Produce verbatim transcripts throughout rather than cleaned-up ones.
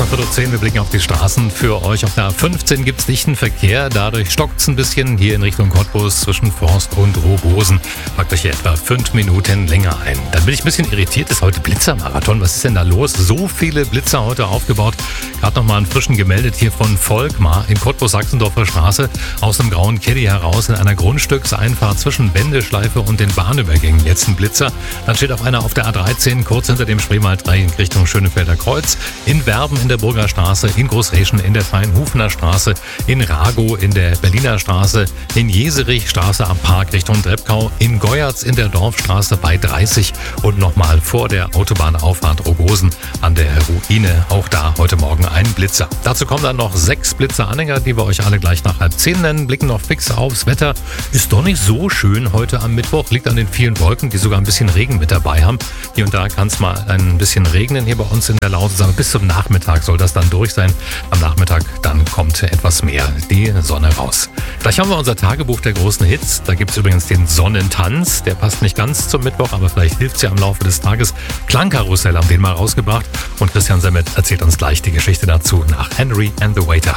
Viertel zehn, wir blicken auf die Straßen. Für euch auf der A fünfzehn gibt es dichten Verkehr. Dadurch stockt es ein bisschen hier in Richtung Cottbus zwischen Forst und Rogosen. Packt euch hier etwa fünf Minuten länger ein. Dann bin ich ein bisschen irritiert. Ist heute Blitzermarathon. Was ist denn da los? So viele Blitzer heute aufgebaut. Gerade noch mal einen frischen gemeldet hier von Volkmar in Cottbus-Sachsendorfer Straße. Aus einem grauen Caddy heraus in einer Grundstückseinfahrt zwischen Wendeschleife und den Bahnübergängen. Jetzt ein Blitzer. Dann steht auch einer auf der A dreizehn kurz hinter dem Spreewald-Dreieck Richtung Schönefelder Kreuz. In Werben in der Burger Straße, in Großreschen in der Feinhufener Straße, in Ragow in der Berliner Straße, in Jeserich Straße am Park Richtung Treppkau, in Goyatz in der Dorfstraße bei dreißig und nochmal vor der Autobahnauffahrt Rogosen an der Ruine. Auch da heute Morgen ein Blitzer. Dazu kommen dann noch sechs Blitzeranhänger, die wir euch alle gleich nach halb zehn nennen. Blicken noch fix aufs Wetter. Ist doch nicht so schön heute am Mittwoch. Liegt an den vielen Wolken, die sogar ein bisschen Regen mit dabei haben. Hier und da kann es mal ein bisschen regnen hier bei uns in der Lausitz. Aber bis zum Nachmittag soll das dann durch sein. Am Nachmittag dann kommt etwas mehr die Sonne raus. Gleich haben wir unser Tagebuch der großen Hits. Da gibt es übrigens den Sonnentanz. Der passt nicht ganz zum Mittwoch, aber vielleicht hilft es ja im Laufe des Tages. Klangkarussell haben den mal rausgebracht. Und Christian Semmet erzählt uns gleich die Geschichte dazu nach Henry and the Waiter.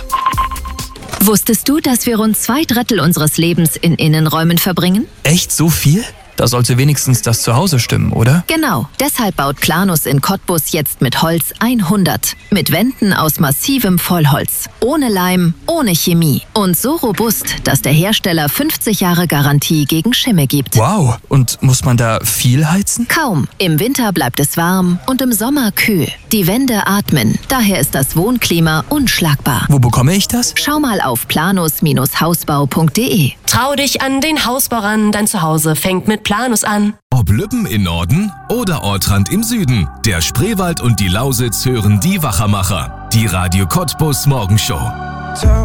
Wusstest du, dass wir rund zwei Drittel unseres Lebens in Innenräumen verbringen? Echt so viel? Da sollte wenigstens das Zuhause stimmen, oder? Genau. Deshalb baut Planus in Cottbus jetzt mit Holz hundert. Mit Wänden aus massivem Vollholz. Ohne Leim, ohne Chemie. Und so robust, dass der Hersteller fünfzig Jahre Garantie gegen Schimmel gibt. Wow. Und muss man da viel heizen? Kaum. Im Winter bleibt es warm und im Sommer kühl. Die Wände atmen. Daher ist das Wohnklima unschlagbar. Wo bekomme ich das? Schau mal auf planus Hausbau punkt de. Trau dich an den Hausbau ran. Dein Zuhause fängt mit Planus an. Ob Lübben im Norden oder Ortrand im Süden, der Spreewald und die Lausitz hören die Wachermacher. Die Radio Cottbus Morgenshow.